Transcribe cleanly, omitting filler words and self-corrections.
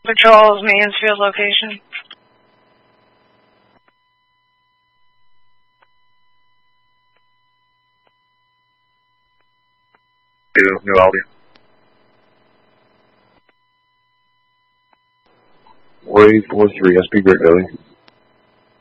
Patrol's Mansfield location. New Albany. Wave 43, SP Great Valley.